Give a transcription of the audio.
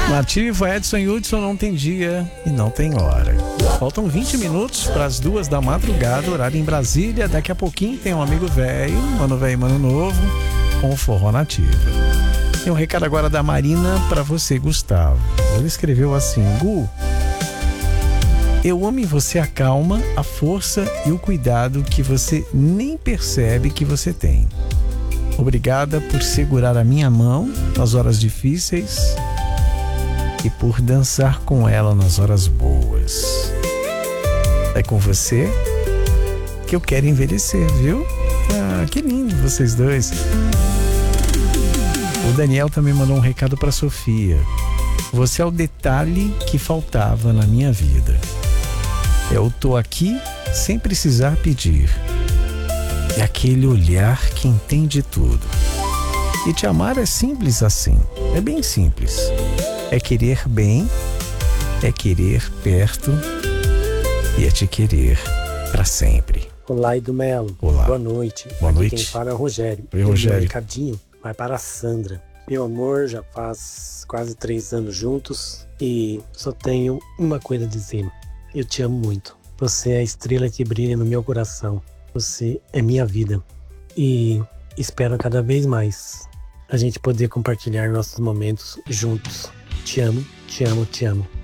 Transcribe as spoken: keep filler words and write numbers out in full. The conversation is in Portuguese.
Nativa, Edson e Hudson, não tem dia e não tem hora. Faltam vinte minutos para as duas da madrugada, horário em Brasília. Daqui a pouquinho tem um amigo velho, mano velho, mano novo, com o Forró Nativa. Tem um recado agora da Marina para você, Gustavo. Ele escreveu assim: Gu, eu amo em você a calma, a força e o cuidado que você nem percebe que você tem. Obrigada por segurar a minha mão nas horas difíceis e por dançar com ela nas horas boas. É com você que eu quero envelhecer, viu? Ah, que lindo vocês dois. O Daniel também mandou um recado para Sofia. Você é o detalhe que faltava na minha vida. Eu tô aqui sem precisar pedir. É aquele olhar que entende tudo. E te amar é simples assim. É bem simples. É querer bem, é querer perto e é te querer para sempre. Olá, Edu Melo. Olá. Boa noite. Boa Aqui noite. quem fala é o Rogério. Oi, Rogério. Um recadinho vai para a Sandra. Meu amor, já faz quase três anos juntos e só tenho uma coisa a dizer. Eu te amo muito. Você é a estrela que brilha no meu coração. Você é minha vida. E espero cada vez mais a gente poder compartilhar nossos momentos juntos. Te amo, te amo, te amo.